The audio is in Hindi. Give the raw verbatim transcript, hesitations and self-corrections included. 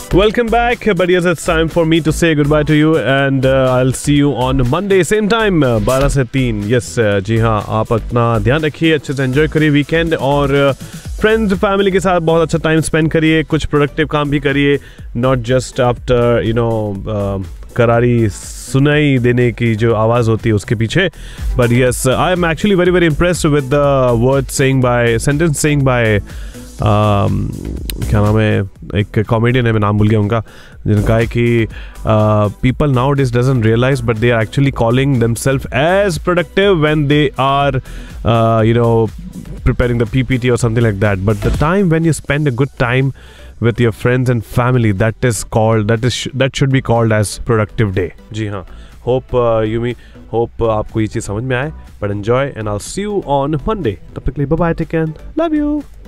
Welcome back, but yes, it's time for me to say goodbye to you and uh, I'll see you on Monday, same time, बारह से तीन. Yes, uh, जी हाँ, आप अपना ध्यान रखिए, अच्छे से एंजॉय करिए वीकेंड और फ्रेंड्स uh, फैमिली के साथ बहुत अच्छा टाइम स्पेंड करिए, कुछ प्रोडक्टिव काम भी करिए, not just after you know करारी सुनाई देने की जो आवाज़ होती है उसके पीछे. But yes, I am actually very very impressed with the word saying by sentence saying bye क्या नाम है, एक कॉमेडियन है, मैं नाम भूल गया उनका, जिन्होंने कहा है कि people now days doesn't realise but they are actually calling themselves as productive when they are you know preparing the P P T or something like that. But the time when you spend a good time with your friends and family, that is called that is that should be called as productive day. जी हाँ, hope uh, you me hope uh, आपको ये चीज़ समझ में आए. But enjoy and I'll see you on Monday. तब तक के लिए bye bye, take care, love you.